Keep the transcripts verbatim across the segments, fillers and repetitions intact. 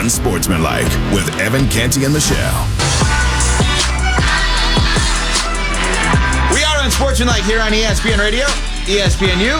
Unsportsmanlike with Evan Canty and Michelle. We are Unsportsmanlike here on E S P N Radio, E S P N U.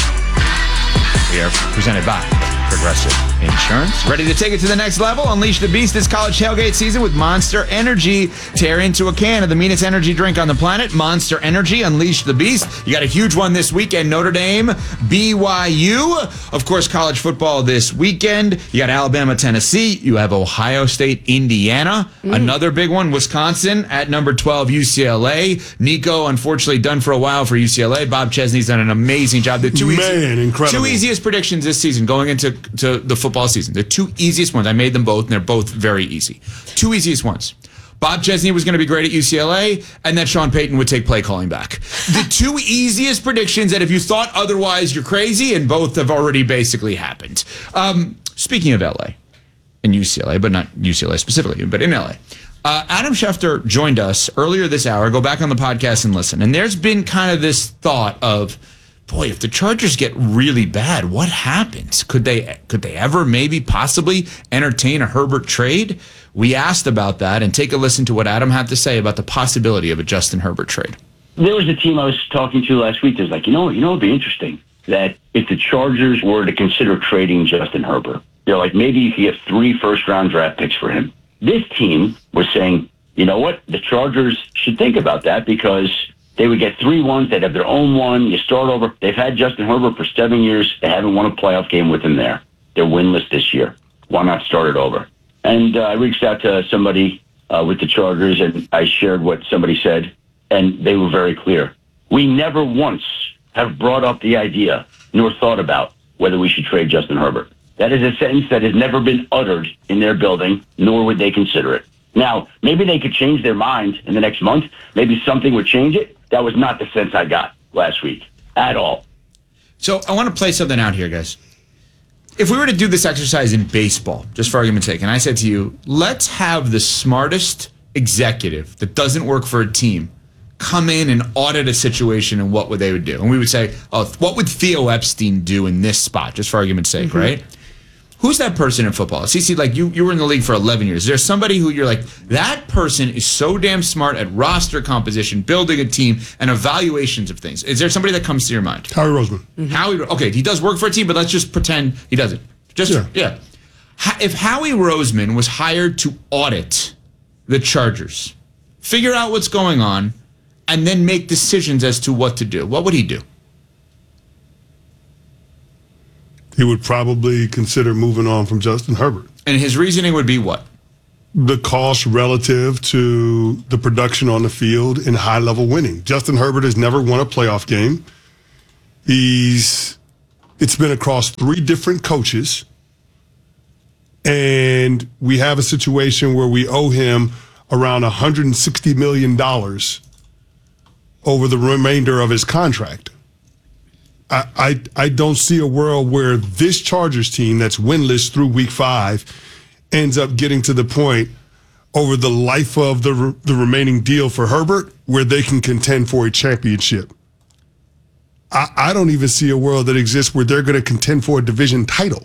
We are presented by Progressive Insurance. Ready to take it to the next level? Unleash the beast this college tailgate season with Monster Energy. Tear into a can of the meanest energy drink on the planet. Monster Energy, unleash the beast. You got a huge one this weekend. Notre Dame, B Y U. Of course, college football this weekend. You got Alabama, Tennessee. You have Ohio State, Indiana. Mm. Another big one, Wisconsin at number twelve, U C L A. Nico, unfortunately, done for a while for U C L A. Bob Chesney's done an amazing job. The two, Man, easy, incredible. two easiest predictions this season going into to the football season. The two easiest ones. I made them both, and they're both very easy. Two easiest ones. Bob Chesney was going to be great at U C L A, and that Sean Payton would take play calling back. The two easiest predictions that if you thought otherwise, you're crazy, and both have already basically happened. Um, speaking of L A and U C L A, but not U C L A specifically, but in L A, uh, Adam Schefter joined us earlier this hour. Go back on the podcast and listen. And there's been kind of this thought of, boy, if the Chargers get really bad, what happens? Could they could they ever maybe possibly entertain a Herbert trade? We asked about that, and take a listen to what Adam had to say about the possibility of a Justin Herbert trade. There was a team I was talking to last week that was like, you know, you know, it'd be interesting that if the Chargers were to consider trading Justin Herbert, they're like, maybe you could get three first-round draft picks for him. This team was saying, you know what, the Chargers should think about that because they would get three ones. They'd have their own one. You start over. They've had Justin Herbert for seven years. They haven't won a playoff game with him there. They're winless this year. Why not start it over? And uh, I reached out to somebody uh, with the Chargers, and I shared what somebody said, and they were very clear. We never once have brought up the idea nor thought about whether we should trade Justin Herbert. That is a sentence that has never been uttered in their building, nor would they consider it. Now, maybe they could change their mind in the next month. Maybe something would change it. That was not the sense I got last week at all. So I want to play something out here, guys. If we were to do this exercise in baseball, just for argument's sake, and I said to you, let's have the smartest executive that doesn't work for a team come in and audit a situation and what would they would do. And we would say, oh, what would Theo Epstein do in this spot, just for argument's sake, mm-hmm. right? Who's that person in football? Cece, like you, you were in the league for eleven years. Is there somebody who you're like, that person is so damn smart at roster composition, building a team, and evaluations of things? Is there somebody that comes to your mind? Howie Roseman. Mm-hmm. Howie, okay, he does work for a team, but let's just pretend he doesn't. Just yeah. yeah. If Howie Roseman was hired to audit the Chargers, figure out what's going on, and then make decisions as to what to do, what would he do? He would probably consider moving on from Justin Herbert. And his reasoning would be what? The cost relative to the production on the field and high-level winning. Justin Herbert has never won a playoff game. He's it's been across three different coaches. And we have a situation where we owe him around one hundred sixty million dollars over the remainder of his contract. I, I I don't see a world where this Chargers team that's winless through week five ends up getting to the point over the life of the re, the remaining deal for Herbert where they can contend for a championship. I, I don't even see a world that exists where they're going to contend for a division title.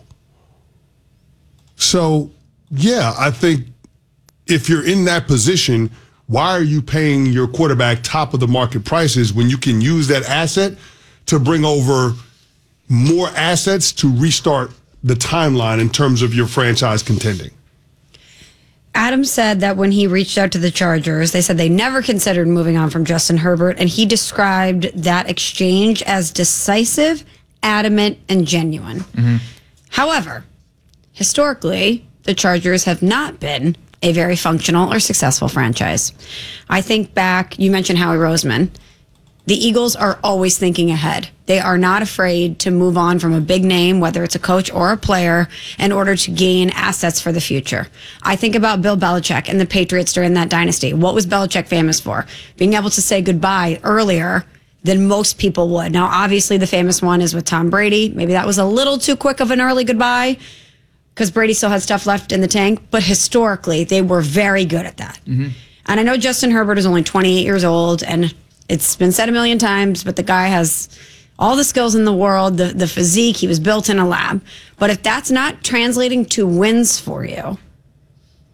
So, yeah, I think if you're in that position, why are you paying your quarterback top of the market prices when you can use that asset to bring over more assets to restart the timeline in terms of your franchise contending? Adam said that when he reached out to the Chargers, they said they never considered moving on from Justin Herbert, and he described that exchange as decisive, adamant, and genuine. Mm-hmm. However, historically, the Chargers have not been a very functional or successful franchise. I think back, you mentioned Howie Roseman. The Eagles are always thinking ahead. They are not afraid to move on from a big name, whether it's a coach or a player, in order to gain assets for the future. I think about Bill Belichick and the Patriots during that dynasty. What was Belichick famous for? Being able to say goodbye earlier than most people would. Now, obviously, the famous one is with Tom Brady. Maybe that was a little too quick of an early goodbye because Brady still had stuff left in the tank. But historically, they were very good at that. Mm-hmm. And I know Justin Herbert is only twenty-eight years old, and it's been said a million times, but the guy has all the skills in the world, the, the physique. He was built in a lab. But if that's not translating to wins for you,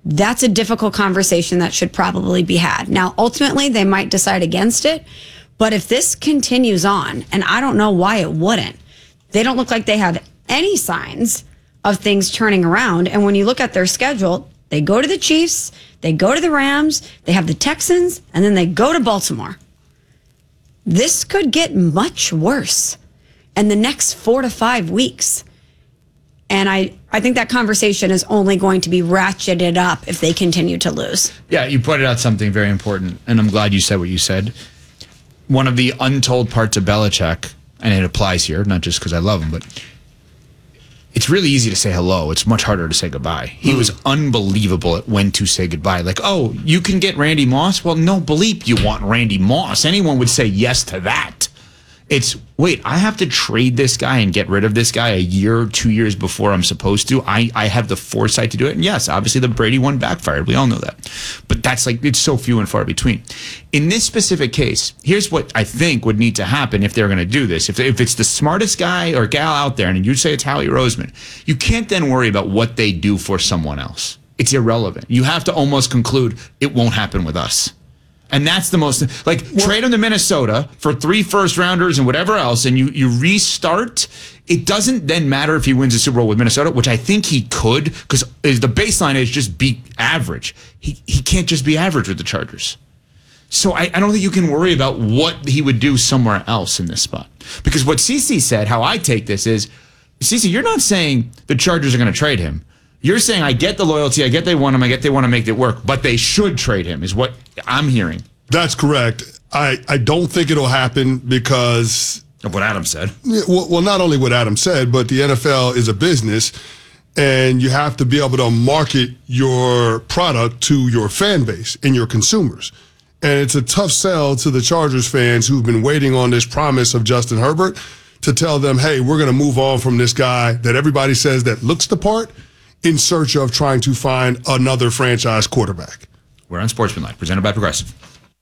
That's a difficult conversation that should probably be had. Now, ultimately, they might decide against it, but if this continues on, and I don't know why it wouldn't, they don't look like they have any signs of things turning around. And when you look at their schedule, they go to the Chiefs, they go to the Rams, they have the Texans, and then they go to Baltimore. This could get much worse in the next four to five weeks. And I, I think that conversation is only going to be ratcheted up if they continue to lose. Yeah, you pointed out something very important, and I'm glad you said what you said. One of the untold parts of Belichick, and it applies here, not just because I love him, but it's really easy to say hello. It's much harder to say goodbye. He mm. was unbelievable at when to say goodbye. Like, oh, you can get Randy Moss? Well, no bleep you want Randy Moss. Anyone would say yes to that. It's, wait, I have to trade this guy and get rid of this guy a year or two years before I'm supposed to. I, I have the foresight to do it. And yes, obviously the Brady one backfired. We all know that. But that's like, it's so few and far between. In this specific case, here's what I think would need to happen if they're going to do this. If, if it's the smartest guy or gal out there, and you say it's Howie Roseman, you can't then worry about what they do for someone else. It's irrelevant. You have to almost conclude it won't happen with us. And that's the most, like, well, trade him to Minnesota for three first rounders and whatever else, and you, you restart. It doesn't then matter if he wins the Super Bowl with Minnesota, which I think he could, because the baseline is just be average. He he can't just be average with the Chargers. So I, I don't think you can worry about what he would do somewhere else in this spot. Because what CeCe said, how I take this is, CeCe, you're not saying the Chargers are going to trade him. You're saying, I get the loyalty, I get they want him, I get they want to make it work, but they should trade him, is what I'm hearing. That's correct. I, I don't think it'll happen because of what Adam said. Well, well, not only what Adam said, but the N F L is a business, and you have to be able to market your product to your fan base and your consumers. And it's a tough sell to the Chargers fans who've been waiting on this promise of Justin Herbert to tell them, hey, we're going to move on from this guy that everybody says that looks the part in search of trying to find another franchise quarterback. We're on Sportsmanlike, presented by Progressive.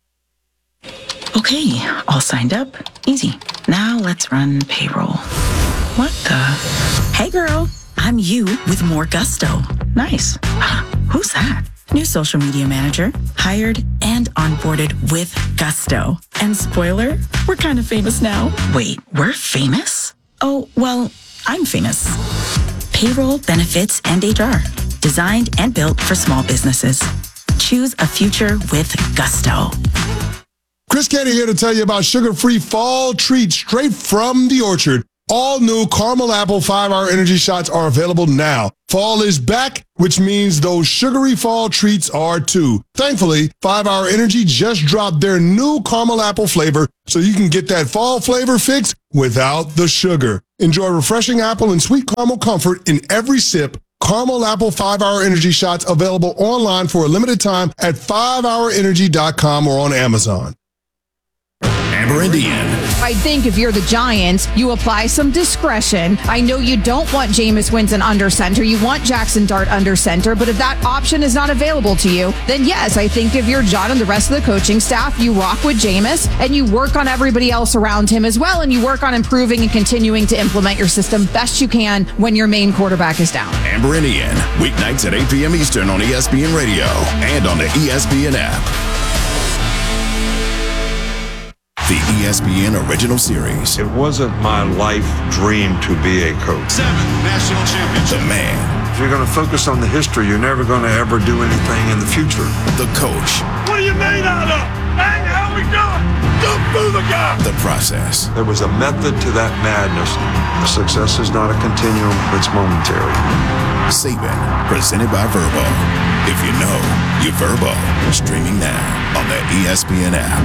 Okay, all signed up. Easy. Now let's run payroll. What the? Hey girl, I'm you with more gusto. Nice. Who's that? New social media manager, hired and onboarded with gusto. And spoiler, we're kind of famous now. Wait, we're famous? Oh, well, I'm famous. Payroll, benefits, and H R. Designed and built for small businesses. Choose a future with gusto. Chris Canty here to tell you about sugar-free fall treats straight from the orchard. All new caramel apple five-hour energy shots are available now. Fall is back, which means those sugary fall treats are too. Thankfully, five-hour Energy just dropped their new caramel apple flavor, so you can get that fall flavor fix without the sugar. Enjoy refreshing apple and sweet caramel comfort in every sip. Caramel apple five-hour energy shots available online for a limited time at five hour energy dot com or on Amazon. Amber and Ian. I think if you're the Giants, you apply some discretion. I know you don't want Jameis Winston under center. You want Jackson Dart under center. But if that option is not available to you, then yes, I think if you're John and the rest of the coaching staff, you rock with Jameis and you work on everybody else around him as well. And you work on improving and continuing to implement your system best you can when your main quarterback is down. Amber and Ian, weeknights at eight p.m. Eastern on E S P N Radio and on the E S P N app. The E S P N original series. It wasn't my life dream to be a coach. Seven national championships. The man. If you're going to focus on the history, you're never going to ever do anything in the future. The coach. What are you made out of? Hey, how we doing? Don't move the guy. The process. There was a method to that madness. The success is not a continuum, it's momentary. Saban, presented by Verbo. If you know, you Verbo. Streaming now on the E S P N app.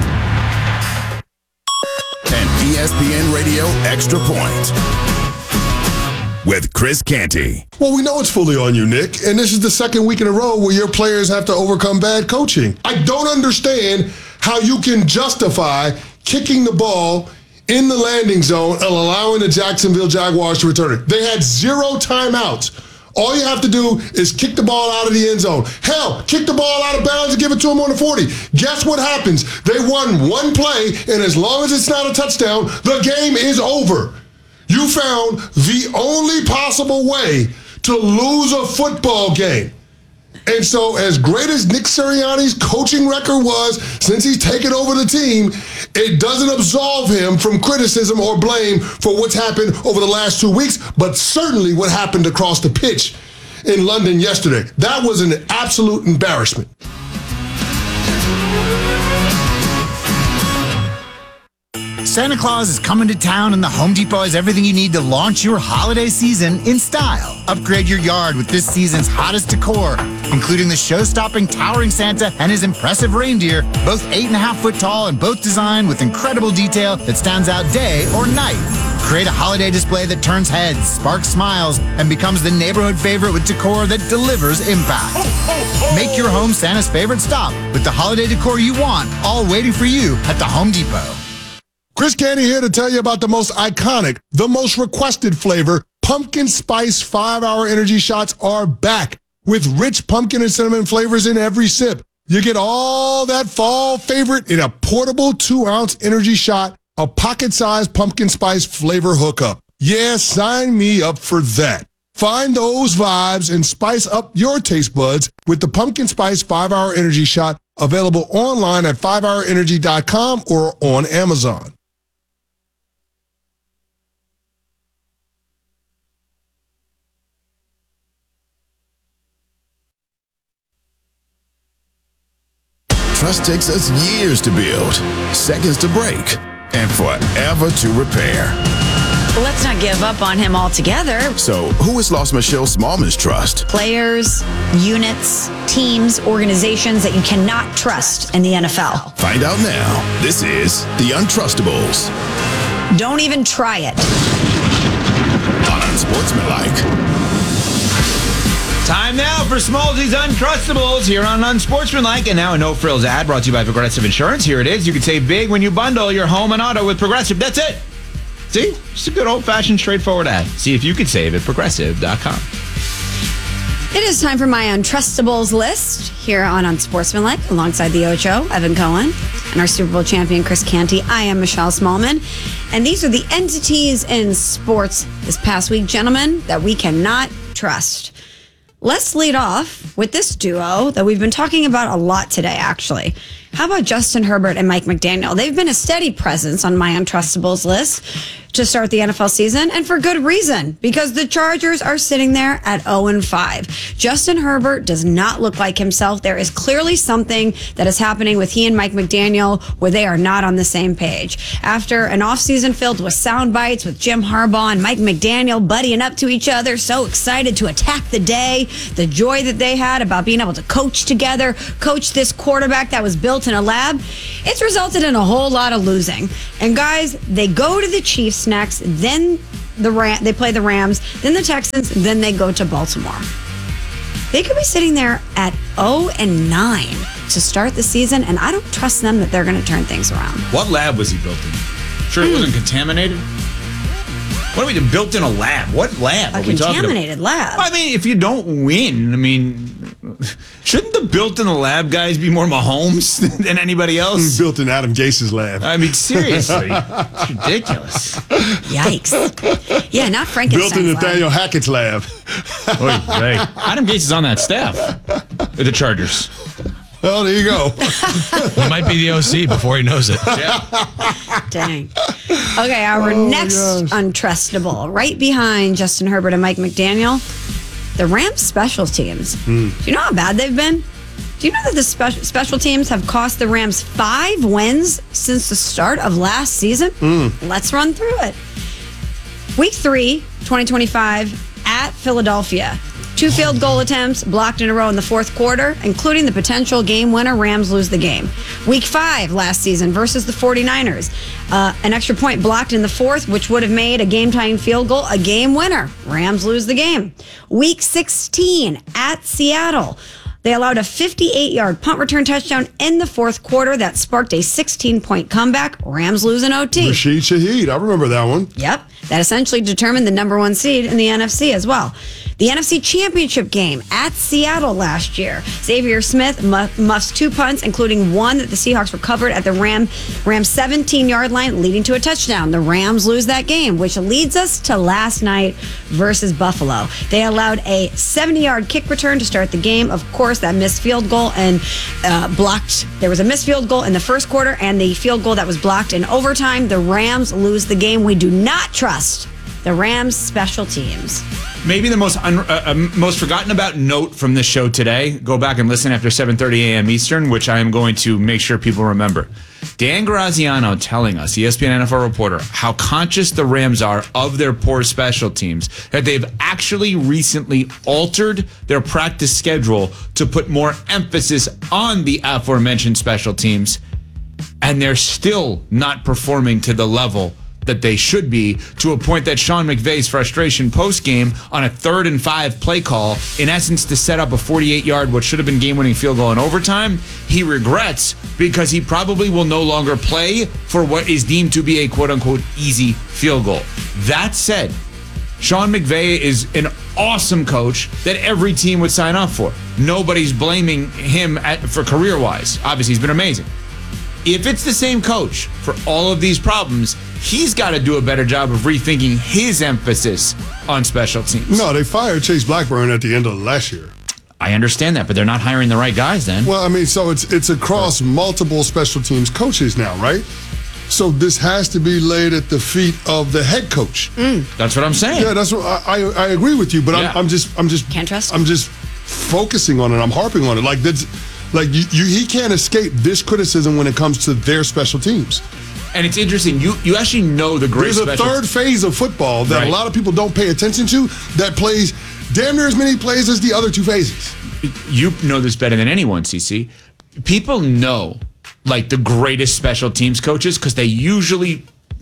And E S P N Radio Extra Point with Chris Canty. Well, we know it's fully on you, Nick, and this is the second week in a row where your players have to overcome bad coaching. I don't understand how you can justify kicking the ball in the landing zone and allowing the Jacksonville Jaguars to return it. They had zero timeouts. All you have to do is kick the ball out of the end zone. Hell, kick the ball out of bounds and give it to them on the forty. Guess what happens? They won one play, and as long as it's not a touchdown, the game is over. You found the only possible way to lose a football game. And so, as great as Nick Sirianni's coaching record was since he's taken over the team, it doesn't absolve him from criticism or blame for what's happened over the last two weeks, but certainly what happened across the pitch in London yesterday. That was an absolute embarrassment. Santa Claus is coming to town, and the Home Depot has everything you need to launch your holiday season in style. Upgrade your yard with this season's hottest decor, including the show-stopping towering Santa and his impressive reindeer, both eight and a half foot tall and both designed with incredible detail that stands out day or night. Create a holiday display that turns heads, sparks smiles, and becomes the neighborhood favorite with decor that delivers impact. Make your home Santa's favorite stop with the holiday decor you want, all waiting for you at the Home Depot. Chris Canty here to tell you about the most iconic, the most requested flavor. Pumpkin Spice five hour Energy Shots are back with rich pumpkin and cinnamon flavors in every sip. You get all that fall favorite in a portable two ounce energy shot, a pocket-sized pumpkin spice flavor hookup. Yeah, sign me up for that. Find those vibes and spice up your taste buds with the Pumpkin Spice five hour Energy Shot, available online at five hour energy dot com or on Amazon. Trust takes us years to build, seconds to break, and forever to repair. Let's not give up on him altogether. So, who has lost Michelle Smallman's trust? Players, units, teams, organizations that you cannot trust in the N F L. Find out now. This is The Untrustables. Don't even try it. On Unsportsmanlike. Time now for Smallsy's Untrustables here on Unsportsmanlike. And now a no-frills ad brought to you by Progressive Insurance. Here it is. You can save big when you bundle your home and auto with Progressive. That's it. See? Just a good old-fashioned, straightforward ad. See if you can save at Progressive dot com. It is time for my Untrustables list here on Unsportsmanlike, alongside the Ocho, Evan Cohen, and our Super Bowl champion, Chris Canty. I am Michelle Smallman. And these are the entities in sports this past week, gentlemen, that we cannot trust. Let's lead off with this duo that we've been talking about a lot today, actually. How about Justin Herbert and Mike McDaniel? They've been a steady presence on my Untrustables list to start the N F L season, and for good reason, because the Chargers are sitting there at oh and five. Justin Herbert does not look like himself. There is clearly something that is happening with he and Mike McDaniel where they are not on the same page. After an offseason filled with sound bites with Jim Harbaugh and Mike McDaniel buddying up to each other, so excited to attack the day, the joy that they had about being able to coach together, coach this quarterback that was built in a lab, it's resulted in a whole lot of losing. And guys, they go to the Chiefs next, then the Ram- they play the Rams, then the Texans, then they go to Baltimore. They could be sitting there at oh and nine to start the season, and I don't trust them that they're going to turn things around. What lab was he built in? Sure it wasn't contaminated? What are we doing? Built in a lab? What lab A are we talking about? contaminated lab. I mean, if you don't win, I mean, shouldn't the built in the lab guys be more Mahomes than anybody else? Built in Adam Gase's lab. I mean, seriously. It's ridiculous. Yikes. Yeah, not Frankenstein's Built in lab. Nathaniel Hackett's lab. Oy, vey. Adam Gase is on that staff at the Chargers. Well, there you go. He might be the O C before he knows it. Yeah. Dang. Okay, our Oh, next gosh. untrustable, right behind Justin Herbert and Mike McDaniel, the Rams special teams. Hmm. Do you know how bad they've been? Do you know that the spe- special teams have cost the Rams five wins since the start of last season? Hmm. Let's run through it. Week three, twenty twenty-five, at Philadelphia. Two field goal attempts blocked in a row in the fourth quarter, including the potential game winner. Rams lose the game. Week five last season versus the 49ers. Uh, an extra point blocked in the fourth, which would have made a game-tying field goal a game winner. Rams lose the game. Week sixteen at Seattle. They allowed a fifty-eight-yard punt return touchdown in the fourth quarter that sparked a sixteen-point comeback. Rams lose in O T. Rashid Shaheed. I remember that one. Yep. that essentially determined the number one seed in the N F C as well. The N F C Championship game at Seattle last year. Xavier Smith mu- muffs two punts, including one that the Seahawks recovered at the Ram Rams seventeen-yard line, leading to a touchdown. The Rams lose that game, which leads us to last night versus Buffalo. They allowed a seventy-yard kick return to start the game. Of course, that missed field goal and uh, blocked. There was a missed field goal in the first quarter and the field goal that was blocked in overtime. The Rams lose the game. We do not trust the Rams special teams. Maybe the most un- uh, uh, most forgotten about note from this show today. Go back and listen after seven thirty a.m. Eastern, which I am going to make sure people remember. Dan Graziano telling us, E S P N N F L reporter, how conscious the Rams are of their poor special teams, that they've actually recently altered their practice schedule to put more emphasis on the aforementioned special teams, and they're still not performing to the level that they should be, to a point that Sean McVay's frustration post-game on a third and five play call, in essence to set up a forty-eight-yard, what should have been game-winning field goal in overtime, he regrets because he probably will no longer play for what is deemed to be a quote-unquote easy field goal. That said, Sean McVay is an awesome coach that every team would sign up for. Nobody's blaming him at, for career-wise. Obviously, he's been amazing. If it's the same coach for all of these problems, he's got to do a better job of rethinking his emphasis on special teams. No, they fired Chase Blackburn at the end of last year. I understand that, but they're not hiring the right guys then. Well, I mean, so it's it's across multiple special teams coaches now, right? So this has to be laid at the feet of the head coach. Mm. That's what I'm saying. Yeah, that's what I I, I agree with you, but Yeah. I'm, I'm just I'm just Can't trust I'm just focusing on it. I'm harping on it. Like that's like you, you he can't escape this criticism when it comes to their special teams. And it's interesting. You you actually know the great There's a special third phase of football that Right. a lot of people don't pay attention to that plays damn near as many plays as the other two phases. You know this better than anyone, C C. People know like the greatest special teams coaches because they usually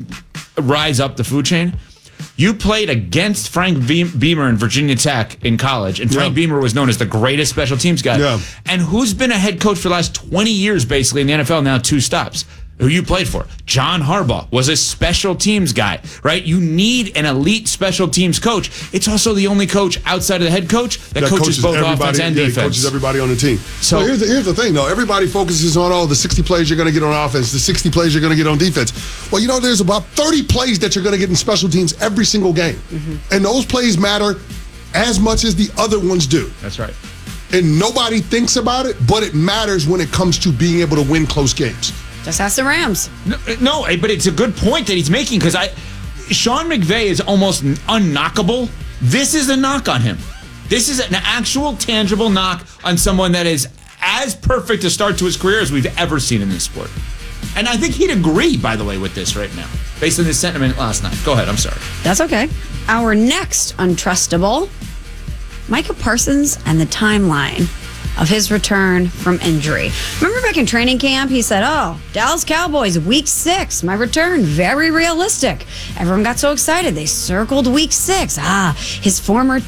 rise up the food chain. You played against Frank Be- Beamer in Virginia Tech in college, and Frank Yeah. Beamer was known as the greatest special teams guy. Yeah. And who's been a head coach for the last twenty years, basically, in the N F L now, two stops? Who you played for? John Harbaugh was a special teams guy, right? You need an elite special teams coach. It's also the only coach outside of the head coach that, That coaches, both everybody- offense and yeah, he defense. coaches everybody on the team. So- So here's the, here's the thing, though. Everybody focuses on, oh, the sixty plays you're going to get on offense, the sixty plays you're going to get on defense. Well, you know, there's about thirty plays that you're going to get in special teams every single game. Mm-hmm. And those plays matter as much as the other ones do. That's right. And nobody thinks about it, but it matters when it comes to being able to win close games. Just ask the Rams. No, no, but it's a good point that he's making because I, Sean McVay is almost unknockable. This is a knock on him. This is an actual tangible knock on someone that is as perfect a start to his career as we've ever seen in this sport. And I think he'd agree, by the way, with this right now, based on his sentiment last night. Go ahead. I'm sorry. That's okay. Our next untrustable, Micah Parsons and the timeline of his return from injury. Remember back in training camp, he said, oh, Dallas Cowboys, week six, my return, very realistic. Everyone got so excited. They circled week six. Ah, his former